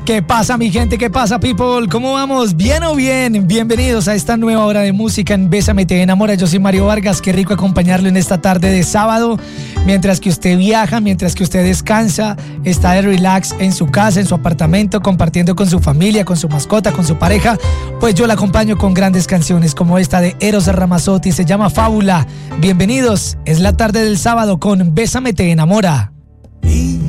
¿Qué pasa, mi gente? ¿Qué pasa, people? ¿Cómo vamos? ¿Bien o bien? Bienvenidos a esta nueva hora de música en Bésame Te Enamora. Yo soy Mario Vargas. Qué rico acompañarlo en esta tarde de sábado. Mientras que usted viaja, mientras que usted descansa, está de relax en su casa, en su apartamento, compartiendo con su familia, con su mascota, con su pareja, pues yo la acompaño con grandes canciones como esta de Eros Ramazzotti. Se llama Fábula. Bienvenidos. Es la tarde del sábado con Bésame Te Enamora.